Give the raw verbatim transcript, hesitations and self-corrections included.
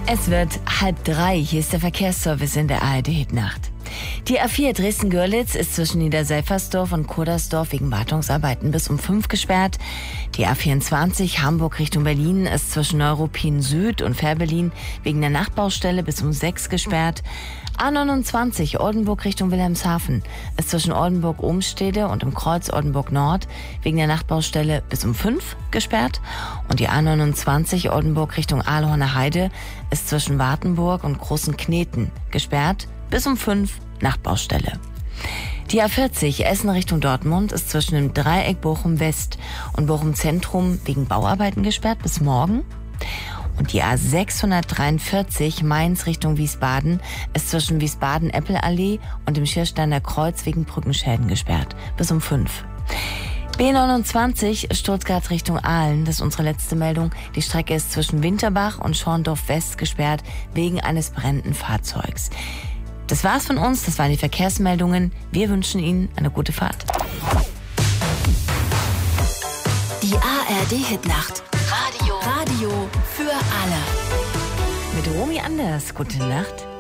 Es wird halb drei. Hier ist der Verkehrsservice in der A R D-Hitnacht. Die A vier Dresden-Görlitz ist zwischen Niederseifersdorf und Kurdersdorf wegen Wartungsarbeiten bis um fünf gesperrt. Die A vierundzwanzig Hamburg Richtung Berlin ist zwischen Neuruppin Süd und Fährberlin wegen der Nachtbaustelle bis um sechs gesperrt. A neunundzwanzig Oldenburg Richtung Wilhelmshaven ist zwischen Oldenburg-Ohmstede und im Kreuz Oldenburg-Nord wegen der Nachtbaustelle bis um fünf gesperrt. Und die A neunundzwanzig Oldenburg Richtung Ahlhorner Heide ist zwischen Wartenburg und Großen Kneten gesperrt bis um fünf Nachtbaustelle. Die A vierzig Essen Richtung Dortmund ist zwischen dem Dreieck Bochum West und Bochum Zentrum wegen Bauarbeiten gesperrt bis morgen. Und die A sechshundertdreiundvierzig Mainz Richtung Wiesbaden ist zwischen Wiesbaden-Eppel-Allee und dem Schiersteiner Kreuz wegen Brückenschäden gesperrt bis um fünf. B neunundzwanzig Stuttgart Richtung Aalen, das ist unsere letzte Meldung. Die Strecke ist zwischen Winterbach und Schorndorf West gesperrt wegen eines brennenden Fahrzeugs. Das war's von uns, das waren die Verkehrsmeldungen. Wir wünschen Ihnen eine gute Fahrt. Die A R D-Hitnacht. Radio. Radio für alle. Mit Romy Anders, gute Nacht.